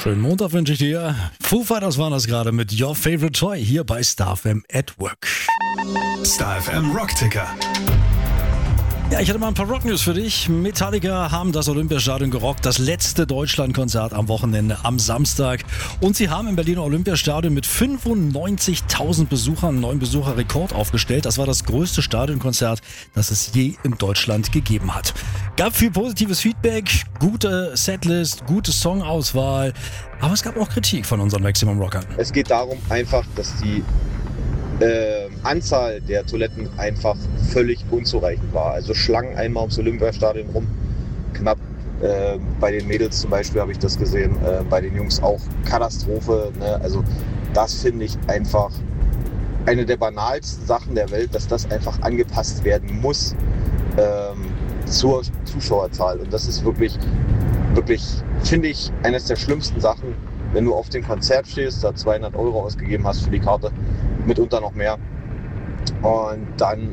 Schönen Montag wünsche ich dir. Foo Fighters waren das gerade mit Your Favorite Toy hier bei Star FM at Work. Star FM Rockticker. Ja, ich hatte mal ein paar Rock-News für dich. Metallica haben das Olympiastadion gerockt, das letzte Deutschlandkonzert am Wochenende, am Samstag. Und sie haben im Berliner Olympiastadion mit 95.000 Besuchern einen neuen Besucherrekord aufgestellt. Das war das größte Stadionkonzert, das es je in Deutschland gegeben hat. Gab viel positives Feedback, gute Setlist, gute Songauswahl. Aber es gab auch Kritik von unseren Maximum Rockern. Es geht darum einfach, dass die Anzahl der Toiletten einfach völlig unzureichend war. Also Schlangen einmal ums Olympiastadion rum, knapp. Bei den Mädels zum Beispiel habe ich das gesehen, bei den Jungs auch Katastrophe. Ne? Also das finde ich einfach eine der banalsten Sachen der Welt, dass das einfach angepasst werden muss zur Zuschauerzahl. Und das ist wirklich, finde ich, eines der schlimmsten Sachen, wenn du auf dem Konzert stehst, da 200 € ausgegeben hast für die Karte, mitunter noch mehr, und dann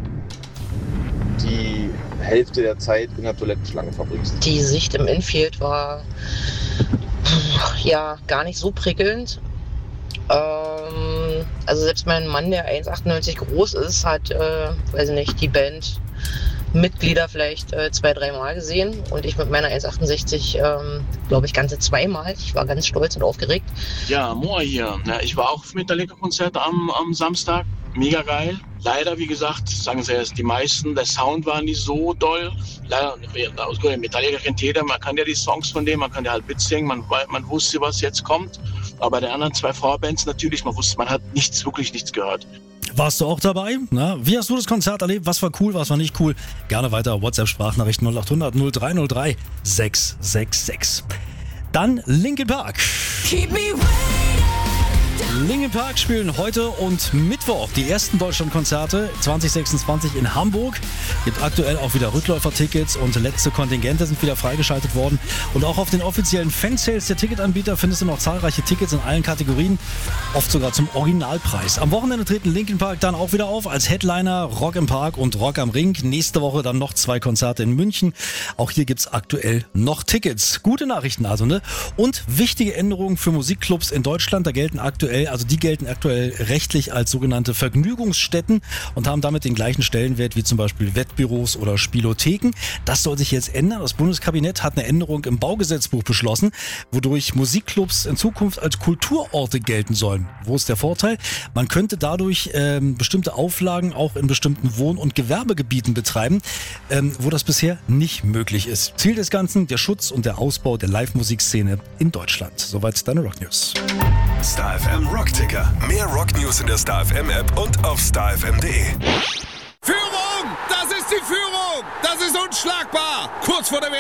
die Hälfte der Zeit in der Toilettenschlange verbringst. Die Sicht im Infield war ja gar nicht so prickelnd. Also selbst mein Mann, der 1,98 groß ist, hat, weiß ich nicht, die Band Mitglieder vielleicht 2-3 Mal gesehen und ich mit meiner 1,68 glaube ich ganze 2 Mal. Ich war ganz stolz und aufgeregt. Ja, Moa hier. Ja, ich war auch auf Metallica-Konzert am Samstag. Mega geil. Leider, wie gesagt, sagen sie erst die meisten, der Sound war nicht so doll. Leider, aus Metallica kennt jeder, man kann ja die Songs von dem, man kann ja halt mitsingen, man wusste, was jetzt kommt. Aber bei den anderen 2 Vorbands natürlich, man hat wirklich nichts gehört. Warst du auch dabei? Na, wie hast du das Konzert erlebt? Was war cool, was war nicht cool? Gerne weiter WhatsApp-Sprachnachricht 0800 0303 666. Dann Linkin Park. Keep me waiting. Linkin Park spielen heute und Mittwoch die ersten Deutschlandkonzerte 2026 in Hamburg. Gibt aktuell auch wieder Rückläufertickets und letzte Kontingente sind wieder freigeschaltet worden. Und auch auf den offiziellen Fansales der Ticketanbieter findest du noch zahlreiche Tickets in allen Kategorien, oft sogar zum Originalpreis. Am Wochenende treten Linkin Park dann auch wieder auf als Headliner, Rock im Park und Rock am Ring. Nächste Woche dann noch 2 Konzerte in München. Auch hier gibt's aktuell noch Tickets. Gute Nachrichten also, ne? Und wichtige Änderungen für Musikclubs in Deutschland. Die gelten aktuell rechtlich als sogenannte Vergnügungsstätten und haben damit den gleichen Stellenwert wie zum Beispiel Wettbüros oder Spielotheken. Das soll sich jetzt ändern. Das Bundeskabinett hat eine Änderung im Baugesetzbuch beschlossen, wodurch Musikclubs in Zukunft als Kulturorte gelten sollen. Wo ist der Vorteil? Man könnte dadurch bestimmte Auflagen auch in bestimmten Wohn- und Gewerbegebieten betreiben, wo das bisher nicht möglich ist. Ziel des Ganzen, der Schutz und der Ausbau der Live-Musikszene in Deutschland. Soweit deine Rock News. Star FM Rockticker. Mehr Rock-News in der Star FM App und auf starfm.de. Führung! Das ist die Führung! Das ist unschlagbar! Kurz vor der